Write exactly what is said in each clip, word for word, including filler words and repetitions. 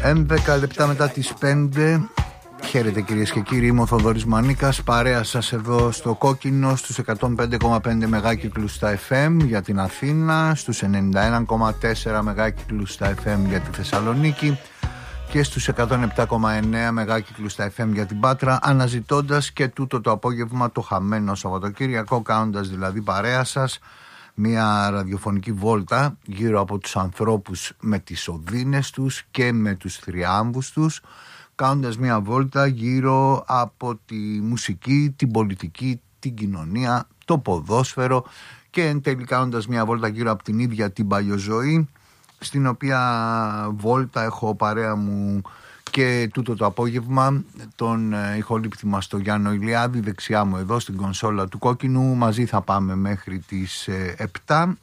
έντεκα λεπτά μετά τις πέντε. Χαίρετε κυρίες και κύριοι, είμαι ο Θοδωρής Μανίκας. Παρέα σας εδώ στο Κόκκινο στους εκατόν πέντε κόμμα πέντε μεγάκυκλους στα εφ εμ για την Αθήνα, στους ενενήντα ένα κόμμα τέσσερα μεγάκυκλους στα εφ εμ για τη Θεσσαλονίκη και στους εκατόν επτά κόμμα εννέα μεγάκυκλους στα εφ εμ για την Πάτρα, αναζητώντας και τούτο το απόγευμα το χαμένο Σαββατοκύριακο, κάνοντας δηλαδή παρέα σας μια ραδιοφωνική βόλτα γύρω από τους ανθρώπους με τις οδύνες τους και με τους θριάμβους τους, κάνοντας μια βόλτα γύρω από τη μουσική, την πολιτική, την κοινωνία, το ποδόσφαιρο και εν τέλει κάνοντας μια βόλτα γύρω από την ίδια την παλιοζωή, στην οποία βόλτα έχω παρέα μου και τούτο το απόγευμα τον ηχολήπτη μας τον Γιάννο Ηλιάδη δεξιά μου εδώ στην κονσόλα του Κόκκινου. Μαζί θα πάμε μέχρι τις επτά.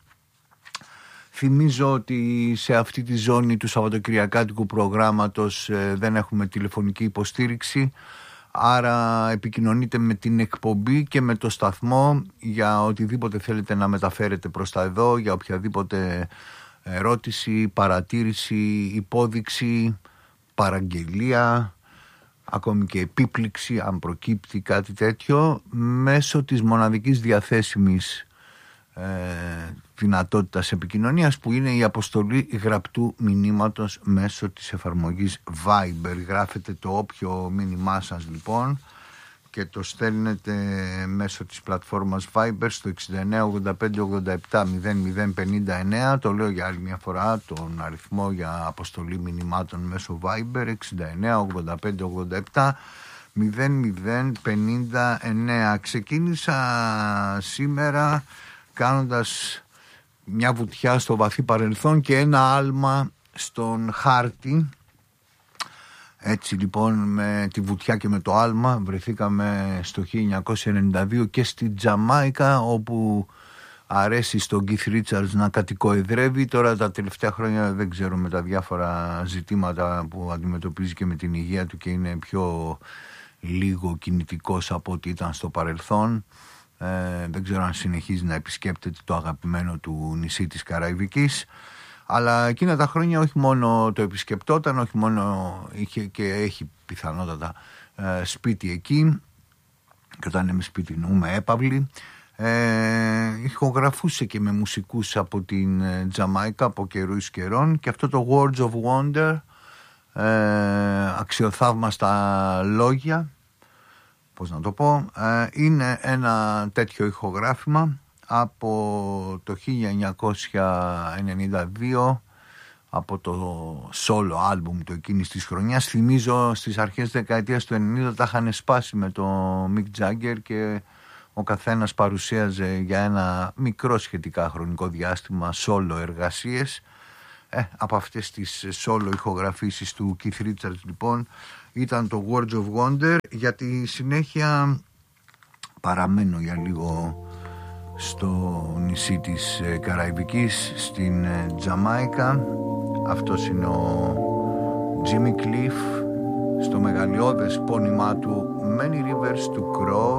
Θυμίζω ότι σε αυτή τη ζώνη του Σαββατοκυριακάτικου προγράμματος δεν έχουμε τηλεφωνική υποστήριξη, άρα επικοινωνείτε με την εκπομπή και με το σταθμό για οτιδήποτε θέλετε να μεταφέρετε προς τα εδώ, για οποιαδήποτε ερώτηση, παρατήρηση, υπόδειξη, παραγγελία, ακόμη και επίπληξη αν προκύπτει κάτι τέτοιο, μέσω της μοναδικής διαθέσιμης ε, δυνατότητας επικοινωνίας που είναι η αποστολή γραπτού μηνύματος μέσω της εφαρμογής Viber. Γράφετε το όποιο μήνυμά σας λοιπόν και το στέλνετε μέσω της πλατφόρμας Viber στο εξήντα εννέα ογδόντα πέντε ογδόντα επτά μηδέν μηδέν πενήντα εννέα. Το λέω για άλλη μια φορά, τον αριθμό για αποστολή μηνυμάτων μέσω Viber εξήντα εννέα ογδόντα πέντε ογδόντα επτά μηδέν μηδέν πενήντα εννέα. Ξεκίνησα σήμερα κάνοντας μια βουτιά στο βαθύ παρελθόν και ένα άλμα στον χάρτη. Έτσι λοιπόν με τη βουτιά και με το άλμα βρεθήκαμε στο χίλια εννιακόσια ενενήντα δύο και στη Τζαμάικα, όπου αρέσει στον Keith Richards να κατοικοεδρεύει. Τώρα τα τελευταία χρόνια δεν ξέρω, με τα διάφορα ζητήματα που αντιμετωπίζει και με την υγεία του και είναι πιο λίγο κινητικός από ό,τι ήταν στο παρελθόν. Ε, δεν ξέρω αν συνεχίζει να επισκέπτεται το αγαπημένο του νησί της Καραϊβικής. Αλλά εκείνα τα χρόνια όχι μόνο το επισκεπτόταν, όχι μόνο είχε και έχει πιθανότατα ε, σπίτι εκεί, και όταν λέμε σπίτι εννοούμε έπαυλη. Ε, ηχογραφούσε και με μουσικούς από την Τζαμάικα από καιρού εις καιρών, και αυτό το Words of Wonder, ε, αξιοθαύμαστα λόγια, πώς να το πω, ε, είναι ένα τέτοιο ηχογράφημα από το χίλια εννιακόσια ενενήντα δύο, από το solo album του εκείνης της χρονιάς. Θυμίζω στις αρχές της δεκαετίας του ενενήντα τα είχαν σπάσει με το Mick Jagger και ο καθένας παρουσίαζε για ένα μικρό σχετικά χρονικό διάστημα solo εργασίες. Ε, από αυτές τις solo ηχογραφήσεις του Keith Richards λοιπόν ήταν το Words of Wonder. Για τη συνέχεια παραμένω για λίγο στο νησί της Καραϊβικής, στην Τζαμάικα. Αυτός είναι ο Jimmy Cliff στο μεγαλειώδες πόνημά του Many Rivers to Cross.